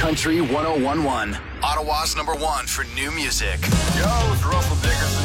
Country 101.1. Ottawa's #1 for new music. Yo, it's Russell Diggers.